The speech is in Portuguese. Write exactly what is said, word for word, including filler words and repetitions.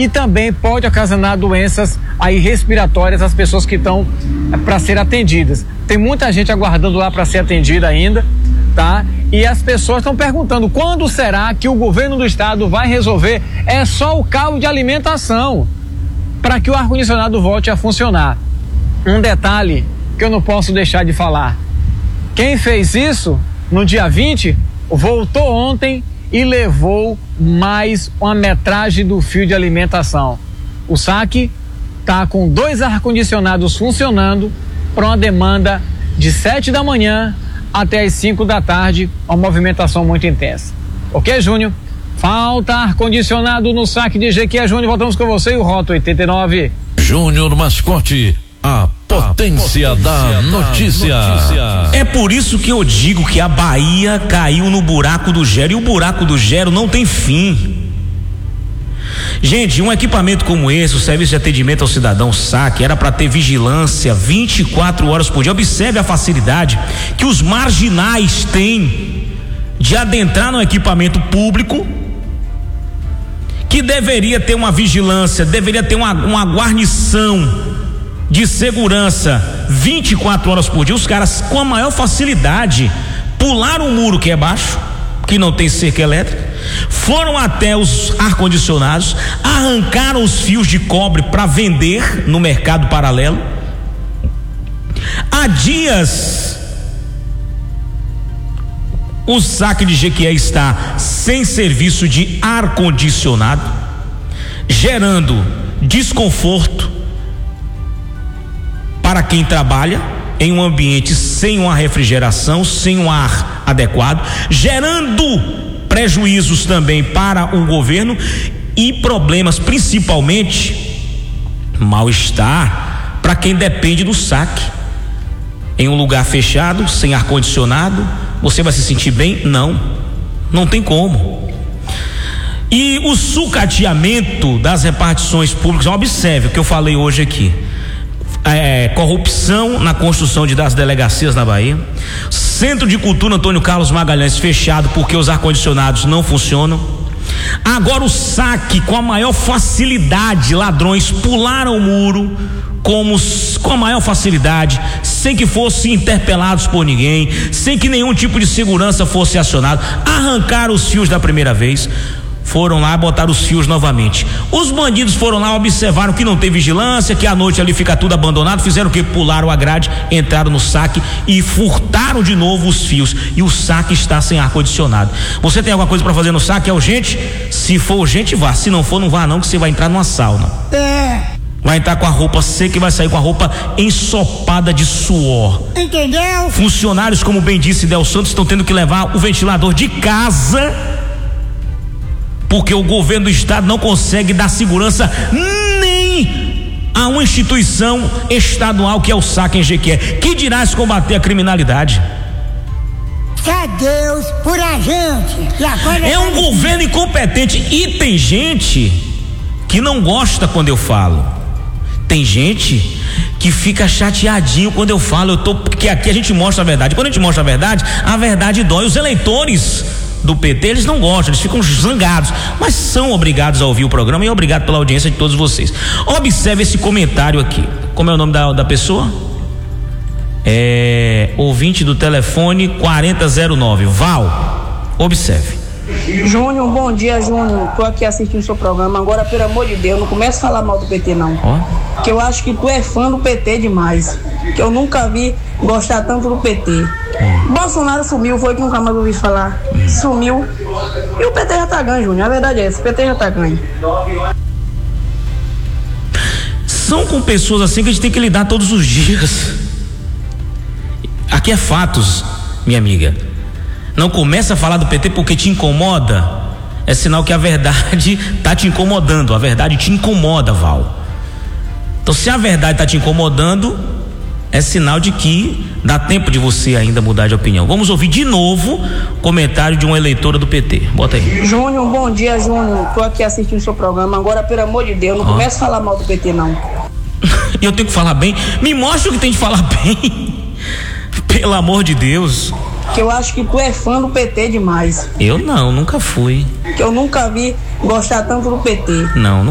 e também pode ocasionar doenças aí respiratórias às pessoas que estão para ser atendidas. Tem muita gente aguardando lá para ser atendida ainda, tá? E as pessoas estão perguntando quando será que o governo do estado vai resolver? É só o cabo de alimentação para que o ar-condicionado volte a funcionar. Um detalhe que eu não posso deixar de falar: quem fez isso no dia vinte voltou ontem e levou mais uma metragem do fio de alimentação. O saque está com dois ar-condicionados funcionando para uma demanda de sete da manhã até as cinco da tarde, uma movimentação muito intensa. Ok, Júnior? Falta ar-condicionado no saque de Jequié. Júnior, voltamos com você e o Rota oitenta e nove. Júnior Mascote, a potência, a potência da, notícia. da notícia. É por isso que eu digo que a Bahia caiu no buraco do Gero, e o buraco do Gero não tem fim. Gente, um equipamento como esse, o serviço de atendimento ao cidadão SAC, era para ter vigilância vinte e quatro horas por dia. Observe a facilidade que os marginais têm de adentrar no equipamento público, que deveria ter uma vigilância, deveria ter uma, uma guarnição de segurança vinte e quatro horas por dia. Os caras, com a maior facilidade, pularam um muro que é baixo, que não tem cerca elétrica, foram até os ar-condicionados, arrancaram os fios de cobre para vender no mercado paralelo. Há dias o saque de Jequié está sem serviço de ar-condicionado, gerando desconforto para quem trabalha em um ambiente sem uma refrigeração, sem um ar adequado, gerando prejuízos também para o governo e problemas, principalmente mal-estar para quem depende do saque. Em um lugar fechado, sem ar-condicionado, você vai se sentir bem? Não, não tem como. E o sucateamento das repartições públicas, observe o que eu falei hoje aqui. É, corrupção na construção de, das delegacias na Bahia, Centro de Cultura Antônio Carlos Magalhães fechado porque os ar-condicionados não funcionam. Agora o saque, com a maior facilidade, ladrões pularam o muro como, com a maior facilidade, sem que fossem interpelados por ninguém, sem que nenhum tipo de segurança fosse acionado, arrancaram os fios da primeira vez, foram lá botar os fios novamente. Os bandidos foram lá, observaram que não tem vigilância, que à noite ali fica tudo abandonado, fizeram o que? Pularam a grade, entraram no saque e furtaram de novo os fios, e o saque está sem ar-condicionado. Você tem alguma coisa para fazer no saque? É urgente? Se for urgente, vá. Se não for, não vá não, que você vai entrar numa sauna. É. Vai entrar com a roupa seca e vai sair com a roupa ensopada de suor. Entendeu? Funcionários, como bem disse Del Santos, estão tendo que levar o ventilador de casa, porque o governo do estado não consegue dar segurança nem a uma instituição estadual que é o saque em Jequié. Que dirá se combater a criminalidade? É Deus por a gente. E agora é um governo incompetente. E tem gente que não gosta quando eu falo. Tem gente que fica chateadinho quando eu falo. Eu tô, porque aqui a gente mostra a verdade. Quando a gente mostra a verdade, a verdade dói. Os eleitores do P T, eles não gostam, eles ficam zangados, mas são obrigados a ouvir o programa, e obrigado pela audiência de todos vocês. Observe esse comentário aqui. Como é o nome da, da pessoa? É ouvinte do telefone quarenta zero nove, Val. Observe. Júnior, bom dia, Júnior. Tô aqui assistindo o seu programa. Agora, pelo amor de Deus, não comece a falar mal do P T, não. Oh. Que eu acho que tu é fã do P T demais. Que eu nunca vi gostar tanto do P T. Oh. Bolsonaro sumiu, foi que nunca mais ouvi falar. Oh. Sumiu. E o P T já tá ganho, Júnior. A verdade é essa, o P T já tá ganho. São com pessoas assim que a gente tem que lidar todos os dias. Aqui é fatos, minha amiga. Não começa a falar do P T porque te incomoda. É sinal que a verdade tá te incomodando. A verdade te incomoda, Val. Então, se a verdade tá te incomodando, é sinal de que dá tempo de você ainda mudar de opinião. Vamos ouvir de novo o comentário de uma eleitora do P T. Bota aí. Júnior, bom dia, Júnior. Tô aqui assistindo o seu programa. Agora, pelo amor de Deus, não oh. comece a falar mal do P T, não. Eu tenho que falar bem? Me mostra o que tem de falar bem. Pelo amor de Deus. Que eu acho que tu é fã do P T demais. Eu não, nunca fui. Que eu nunca vi gostar tanto do P T. Não, não